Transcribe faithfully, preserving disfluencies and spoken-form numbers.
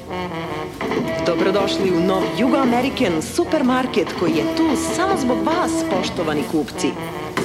Dobrodošli u nov Jugo American supermarket koji je tu samo zbog vas, poštovani kupci.